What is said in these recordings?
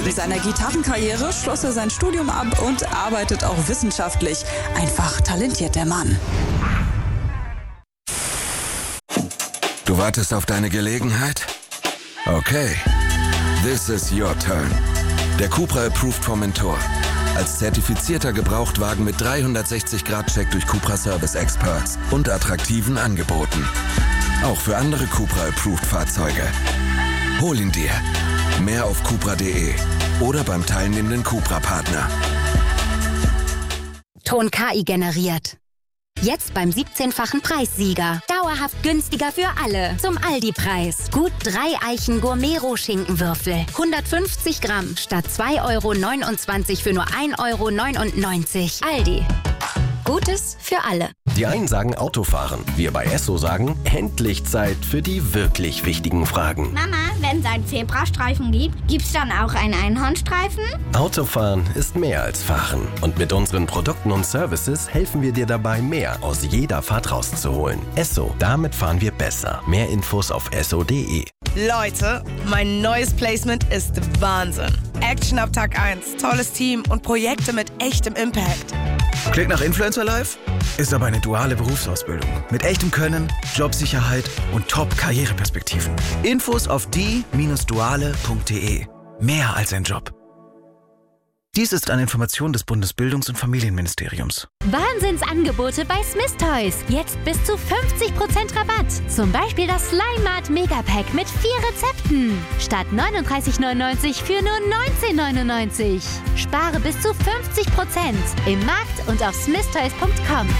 Neben seiner Gitarrenkarriere schloss er sein Studium ab und arbeitet auch wissenschaftlich. Einfach talentiert der Mann. Du wartest auf deine Gelegenheit? Okay. This is your turn. Der Cupra Approved Formentor. Als zertifizierter Gebrauchtwagen mit 360-Grad-Check durch Cupra Service Experts und attraktiven Angeboten. Auch für andere Cupra Approved Fahrzeuge. Hol ihn dir. Mehr auf cupra.de oder beim teilnehmenden Cupra-Partner. Ton KI generiert. Jetzt beim 17-fachen Preissieger. Dauerhaft günstiger für alle. Zum Aldi-Preis. Gut 3 Eichen Gourmet-Roh-Schinkenwürfel. 150 Gramm statt 2,29 € für nur 1,99 €. Aldi. Gutes für alle. Die einen sagen Autofahren. Wir bei Esso sagen, endlich Zeit für die wirklich wichtigen Fragen. Mama, wenn es einen Zebrastreifen gibt, gibt's dann auch einen Einhornstreifen? Autofahren ist mehr als Fahren. Und mit unseren Produkten und Services helfen wir dir dabei, mehr aus jeder Fahrt rauszuholen. Esso, damit fahren wir besser. Mehr Infos auf esso.de. Leute, mein neues Placement ist Wahnsinn. Action ab Tag 1, tolles Team und Projekte mit echtem Impact. Klingt nach Influencer Life? Ist aber eine duale Berufsausbildung. Mit echtem Können, Jobsicherheit und Top-Karriereperspektiven. Infos auf die-duale.de. Mehr als ein Job. Dies ist eine Information des Bundesbildungs- und Familienministeriums. Wahnsinnsangebote bei Smith Toys. Jetzt bis zu 50% Rabatt. Zum Beispiel das Slime Mart Megapack mit 4 Rezepten. Statt 39,99 € für nur 19,99 €. Spare bis zu 50% im Markt und auf smithtoys.com.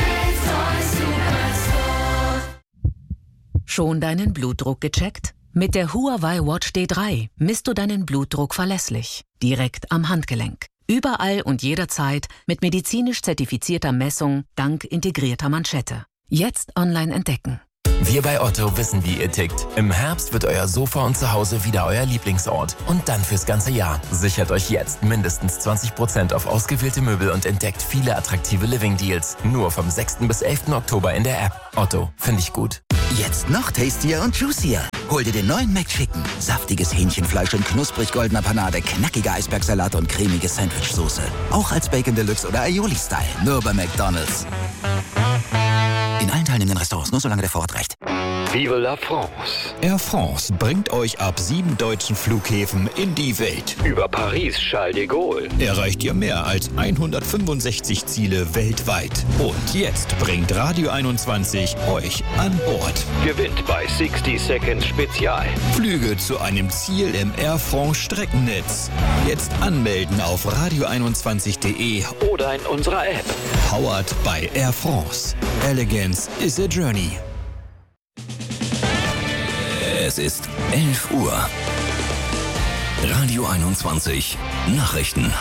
Schon deinen Blutdruck gecheckt? Mit der Huawei Watch D3 misst du deinen Blutdruck verlässlich, direkt am Handgelenk. Überall und jederzeit mit medizinisch zertifizierter Messung dank integrierter Manschette. Jetzt online entdecken. Wir bei Otto wissen, wie ihr tickt. Im Herbst wird euer Sofa und Zuhause wieder euer Lieblingsort. Und dann fürs ganze Jahr. Sichert euch jetzt mindestens 20% auf ausgewählte Möbel und entdeckt viele attraktive Living-Deals. Nur vom 6. bis 11. Oktober in der App. Otto, finde ich gut. Jetzt noch tastier und juicier. Hol dir den neuen McChicken. Saftiges Hähnchenfleisch in knusprig goldener Panade, knackiger Eisbergsalat und cremige Sandwichsoße. Auch als Bacon Deluxe oder Aioli-Style. Nur bei McDonald's. In allen teilnehmenden Restaurants, nur solange der Vorrat reicht. Vive la France. Air France bringt euch ab 7 deutschen Flughäfen in die Welt. Über Paris Charles de Gaulle erreicht ihr mehr als 165 Ziele weltweit. Und jetzt bringt Radio 21 euch an Bord. Gewinnt bei 60 Seconds Spezial. Flüge zu einem Ziel im Air France Streckennetz. Jetzt anmelden auf radio21.de oder in unserer App. Powered by Air France. Elegance is a journey. Es ist 11 Uhr. Radio 21 Nachrichten.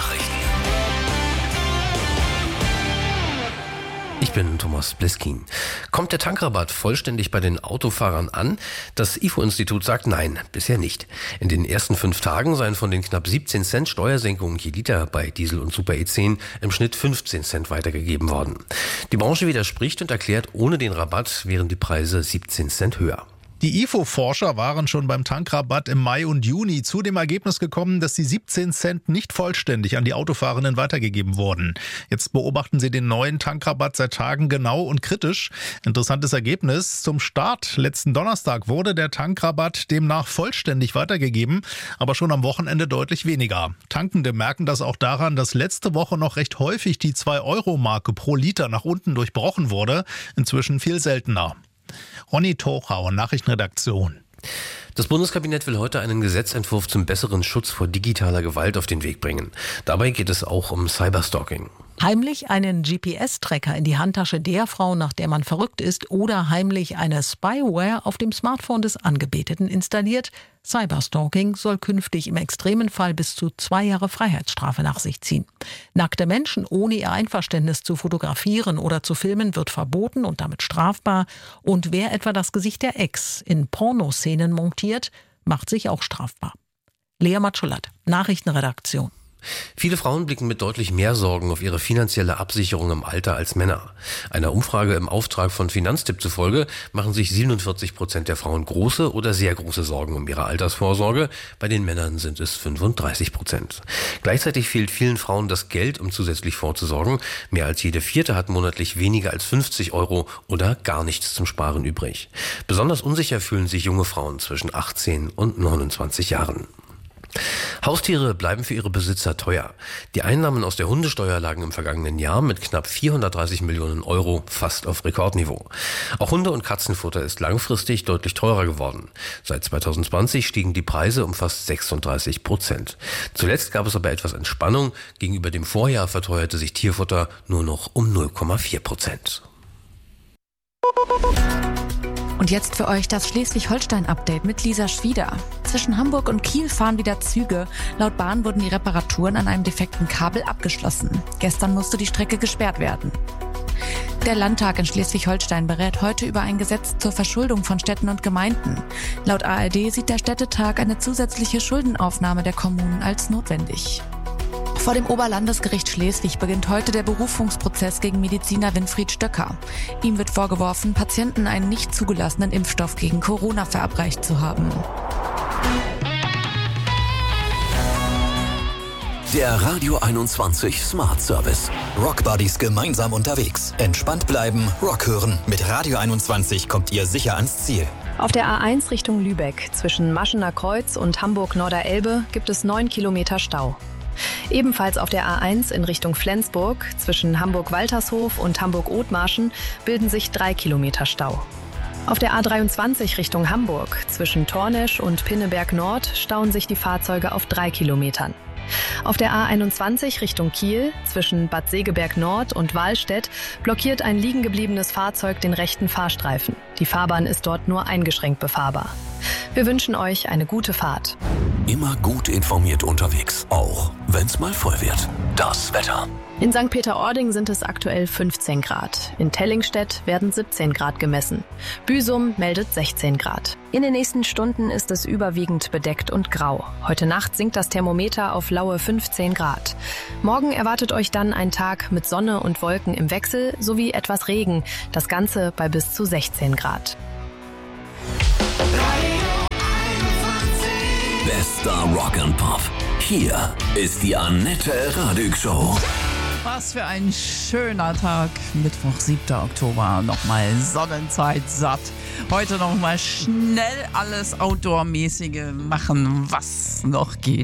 Ich bin Thomas Bliskin. Kommt der Tankrabatt vollständig bei den Autofahrern an? Das IFO-Institut sagt nein, bisher nicht. In den ersten 5 Tagen seien von den knapp 17 Cent Steuersenkungen je Liter bei Diesel und Super E10 im Schnitt 15 Cent weitergegeben worden. Die Branche widerspricht und erklärt, ohne den Rabatt wären die Preise 17 Cent höher. Die IFO-Forscher waren schon beim Tankrabatt im Mai und Juni zu dem Ergebnis gekommen, dass die 17 Cent nicht vollständig an die Autofahrenden weitergegeben wurden. Jetzt beobachten sie den neuen Tankrabatt seit Tagen genau und kritisch. Interessantes Ergebnis. Zum Start letzten Donnerstag wurde der Tankrabatt demnach vollständig weitergegeben, aber schon am Wochenende deutlich weniger. Tankende merken das auch daran, dass letzte Woche noch recht häufig die 2-Euro-Marke pro Liter nach unten durchbrochen wurde. Inzwischen viel seltener. Ronny Tochau, Nachrichtenredaktion. Das Bundeskabinett will heute einen Gesetzentwurf zum besseren Schutz vor digitaler Gewalt auf den Weg bringen. Dabei geht es auch um Cyberstalking. Heimlich einen GPS-Tracker in die Handtasche der Frau, nach der man verrückt ist, oder heimlich eine Spyware auf dem Smartphone des Angebeteten installiert. Cyberstalking soll künftig im extremen Fall bis zu 2 Jahre Freiheitsstrafe nach sich ziehen. Nackte Menschen ohne ihr Einverständnis zu fotografieren oder zu filmen wird verboten und damit strafbar. Und wer etwa das Gesicht der Ex in Pornoszenen montiert, macht sich auch strafbar. Lea Matschulat, Nachrichtenredaktion. Viele Frauen blicken mit deutlich mehr Sorgen auf ihre finanzielle Absicherung im Alter als Männer. Einer Umfrage im Auftrag von Finanztipp zufolge machen sich 47% der Frauen große oder sehr große Sorgen um ihre Altersvorsorge. Bei den Männern sind es 35%. Gleichzeitig fehlt vielen Frauen das Geld, um zusätzlich vorzusorgen. Mehr als jede Vierte hat monatlich weniger als 50 € oder gar nichts zum Sparen übrig. Besonders unsicher fühlen sich junge Frauen zwischen 18 und 29 Jahren. Haustiere bleiben für ihre Besitzer teuer. Die Einnahmen aus der Hundesteuer lagen im vergangenen Jahr mit knapp 430 Millionen € fast auf Rekordniveau. Auch Hunde- und Katzenfutter ist langfristig deutlich teurer geworden. Seit 2020 stiegen die Preise um fast 36%. Zuletzt gab es aber etwas Entspannung. Gegenüber dem Vorjahr verteuerte sich Tierfutter nur noch um 0,4%. Und jetzt für euch das Schleswig-Holstein-Update mit Lisa Schwieder. Zwischen Hamburg und Kiel fahren wieder Züge. Laut Bahn wurden die Reparaturen an einem defekten Kabel abgeschlossen. Gestern musste die Strecke gesperrt werden. Der Landtag in Schleswig-Holstein berät heute über ein Gesetz zur Verschuldung von Städten und Gemeinden. Laut ARD sieht der Städtetag eine zusätzliche Schuldenaufnahme der Kommunen als notwendig. Vor dem Oberlandesgericht Schleswig beginnt heute der Berufungsprozess gegen Mediziner Winfried Stöcker. Ihm wird vorgeworfen, Patienten einen nicht zugelassenen Impfstoff gegen Corona verabreicht zu haben. Der Radio 21 Smart Service. Rock Buddies gemeinsam unterwegs. Entspannt bleiben, Rock hören. Mit Radio 21 kommt ihr sicher ans Ziel. Auf der A1 Richtung Lübeck zwischen Maschener Kreuz und Hamburg-Norderelbe gibt es 9 Kilometer Stau. Ebenfalls auf der A1 in Richtung Flensburg zwischen Hamburg-Waltershof und Hamburg-Othmarschen bilden sich 3 Kilometer Stau. Auf der A23 Richtung Hamburg zwischen Tornesch und Pinneberg Nord stauen sich die Fahrzeuge auf 3 Kilometern. Auf der A21 Richtung Kiel zwischen Bad Segeberg Nord und Wahlstedt blockiert ein liegen gebliebenes Fahrzeug den rechten Fahrstreifen. Die Fahrbahn ist dort nur eingeschränkt befahrbar. Wir wünschen euch eine gute Fahrt. Immer gut informiert unterwegs, auch wenn's mal voll wird. Das Wetter. In St. Peter-Ording sind es aktuell 15 Grad. In Tellingstedt werden 17 Grad gemessen. Büsum meldet 16 Grad. In den nächsten Stunden ist es überwiegend bedeckt und grau. Heute Nacht sinkt das Thermometer auf laue 15 Grad. Morgen erwartet euch dann ein Tag mit Sonne und Wolken im Wechsel sowie etwas Regen. Das Ganze bei bis zu 16 Grad. Bester Rock and Pop. Hier ist die Annette Radig Show. Was für ein schöner Tag. Mittwoch, 7. Oktober. Nochmal Sonnenzeit satt. Heute nochmal schnell alles Outdoor-mäßige machen, was noch geht.